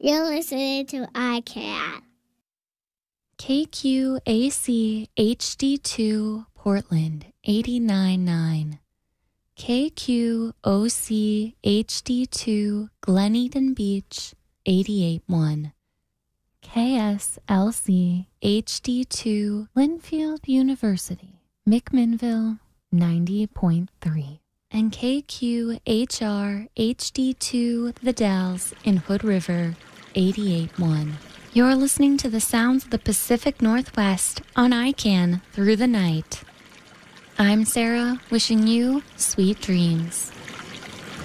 You're listening to iCat. KQAC HD2 Portland 89.9. KQOC HD2 Glen Eden Beach 88.1. KSLC HD2 Linfield University McMinnville 90.3. And KQHR HD2 The Dalles in Hood River 88.1. You're listening to the sounds of the Pacific Northwest on ICANN through the night. I'm Sarah, wishing you sweet dreams.